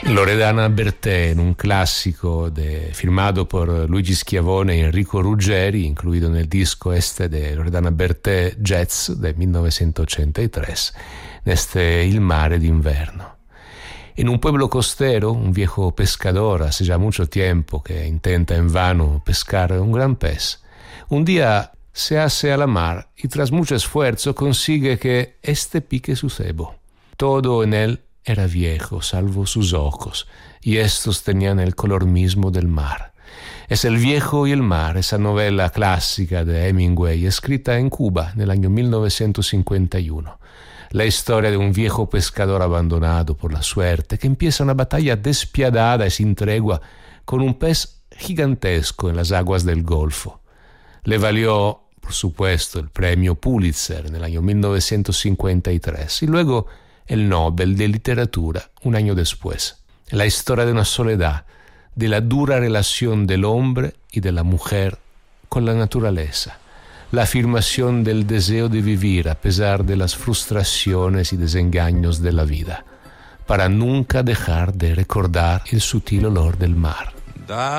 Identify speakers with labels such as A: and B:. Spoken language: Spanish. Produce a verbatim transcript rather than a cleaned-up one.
A: Loredana Bertè, en un clásico de, firmado por Luigi Schiavone y Enrico Ruggeri, incluido en el disco este de Loredana Bertè Jazz del millenovecentoottantatré, este Il mare d'inverno. En un pueblo costero, un viejo pescador hace ya mucho tiempo que intenta en vano pescar un gran pez. Un día se hace a la mar y tras mucho esfuerzo consigue que este pique su cebo. Todo en él era viejo, salvo sus ojos, y estos tenían el color mismo del mar. Es El viejo y el mar, esa novela clásica de Hemingway, escrita en Cuba en el año millenovecentocincuenta y uno. La historia de un viejo pescador abandonado por la suerte que empieza una batalla despiadada y sin tregua con un pez gigantesco en las aguas del Golfo. Le valió, por supuesto, el premio Pulitzer en el año millenovecentocincuenta y tres y luego el Nobel de Literatura un año después. La historia de una soledad, de la dura relación del hombre y de la mujer con la naturaleza, la afirmación del deseo de vivir a pesar de las frustraciones y desengaños de la vida, para nunca dejar de recordar el sutil olor del mar.